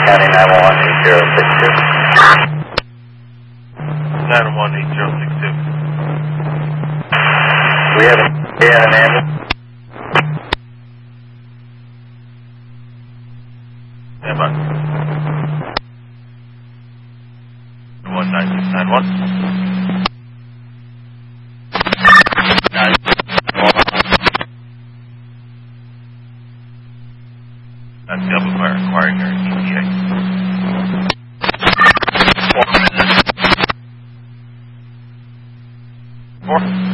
County 911-8062. 911-8062. We have an ambulance. Stand by. 19691. That's the other fire requiring your ETA. 4 minutes. 4.